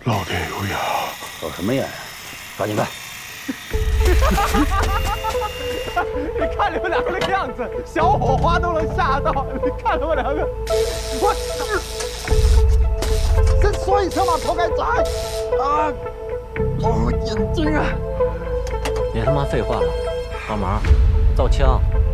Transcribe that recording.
老天有眼啊！ 有什么眼？抓紧干！ 你看你们两个那个样子，小火花都能吓到。你看他们两个，我这所以才把头该摘啊！哦，眼睛啊！ 别他妈废话了，帮忙造枪。